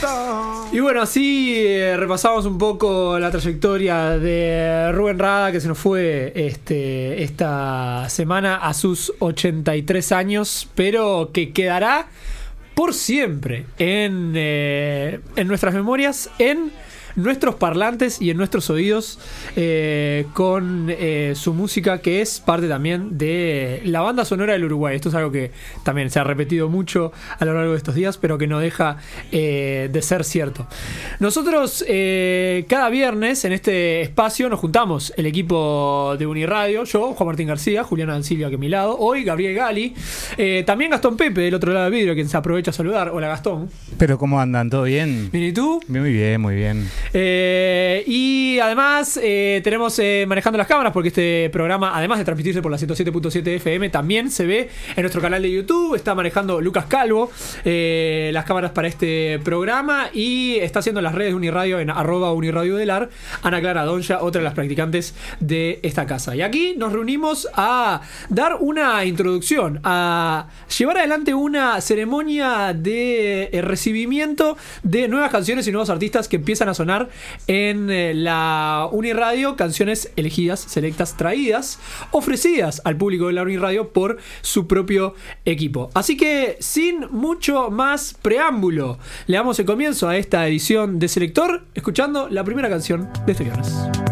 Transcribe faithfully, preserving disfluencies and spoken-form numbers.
Y bueno, así eh, repasamos un poco la trayectoria de Rubén Rada, que se nos fue este, esta semana a sus ochenta y tres años, pero que quedará por siempre en, eh, en nuestras memorias, en nuestros parlantes y en nuestros oídos, eh, con eh, su música, que es parte también de la banda sonora del Uruguay. Esto es algo que también se ha repetido mucho a lo largo de estos días, pero que no deja eh, de ser cierto. Nosotros eh, cada viernes en este espacio nos juntamos, el equipo de Uniradio, yo, Juan Martín García, Juliana Dancilio aquí a mi lado, hoy Gabriel Gali, eh, también Gastón Pepe del otro lado del vidrio, quien se aprovecha a saludar. Hola, Gastón. Pero ¿cómo andan? ¿Todo bien? Bien, ¿y tú? Muy bien, muy bien. Eh, y además eh, tenemos eh, manejando las cámaras, porque este programa, además de transmitirse por la ciento siete punto siete F M, también se ve en nuestro canal de YouTube. Está manejando Lucas Calvo eh, las cámaras para este programa, y está haciendo las redes de Uniradio en arroba Uniradio Delar Ana Clara Donja, otra de las practicantes de esta casa. Y aquí nos reunimos a dar una introducción, a llevar adelante una ceremonia de eh, recibimiento de nuevas canciones y nuevos artistas que empiezan a sonar en eh, la Uniradio, canciones elegidas, selectas, traídas, ofrecidas al público de la Uniradio por su propio equipo. Así que sin mucho más preámbulo, le damos el comienzo a esta edición de Selector escuchando la primera canción de este viernes.